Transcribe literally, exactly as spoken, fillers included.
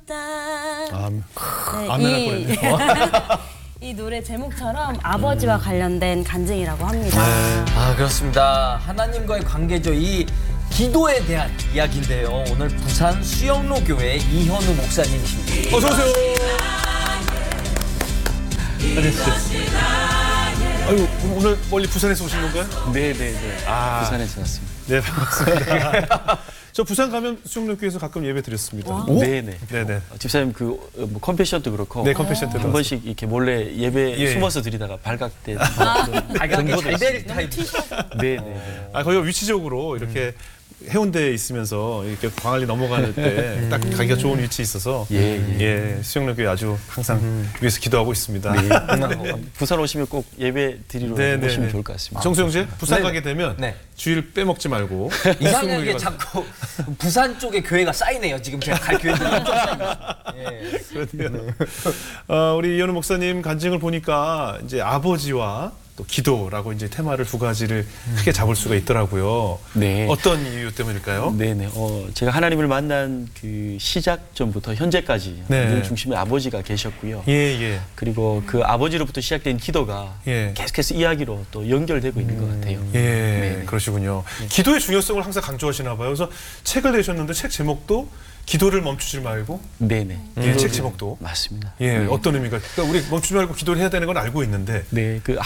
있다. 아, 네, 아멘할 이, 뻔했네요. 이 노래 제목처럼 아버지와 관련된 간증이라고 합니다. 아, 그렇습니다. 하나님과의 관계죠. 이 기도에 대한 이야기인데요. 오늘 부산 수영로 교회 이현우 목사님이십니다. 어서 오세요. 안녕하세요. 아유, 오늘 멀리 부산에서 오신 건가요? 네네네. 아. 부산에서 왔습니다. 네, 반갑습니다. 저 부산 가면 수영로교회에서 가끔 예배 드렸습니다. 네네. 네네. 어, 집사님 그 뭐 컨페션도 그렇고 네, 컨페션 때도 한 번씩 이렇게 몰래 예배 예. 숨어서 드리다가 발각된 발각이 잘될 타입. 네네. 아, 거기가 위치적으로 이렇게 해운대에 있으면서 이렇게 광안리 넘어가는 때 딱 가기가 좋은 위치에 있어서 예, 예, 수영로교회 아주 항상 위해서 기도하고 있습니다. 네. 부산 오시면 꼭 예배 드리러 네, 네, 오시면 네. 좋을 것 같습니다. 정수영 씨, 부산 네. 가게 되면 네. 주일 빼먹지 말고 이상하게 수영로교회 자꾸 부산 쪽에 교회가 쌓이네요. 지금 제가 갈 교회들이 엄청 쌓입니다. 예. 그러네요. 어, 우리 이현우 목사님 간증을 보니까 이제 아버지와 또 기도라고 이제 테마를 두 가지를 크게 잡을 수가 있더라고요. 네. 어떤 이유 때문일까요? 네네. 어, 제가 하나님을 만난 그 시작 전부터 현재까지 네. 늘 중심에 아버지가 계셨고요. 예, 예. 그리고 그 아버지로부터 시작된 기도가 예. 계속해서 이야기로 또 연결되고 있는 것 같아요. 예, 네네. 그러시군요. 기도의 중요성을 항상 강조하시나 봐요. 그래서 책을 내셨는데 책 제목도 기도를 멈추지 말고 네네. 예, 책 제목도 맞습니다. 예, 네. 어떤 의미가? 그러니까 우리 멈추지 말고 기도를 해야 되는 건 알고 있는데 네, 그